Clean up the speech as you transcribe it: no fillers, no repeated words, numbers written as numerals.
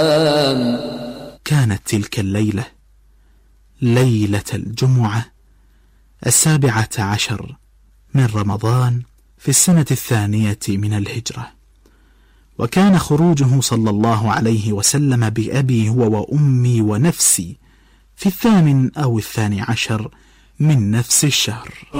كانت تلك الليلة ليلة الجمعة 17 من رمضان في السنة 2 من الهجرة، وكان خروجه صلى الله عليه وسلم بأبي هو وأمي ونفسي في 8 أو 12 من نفس الشهر.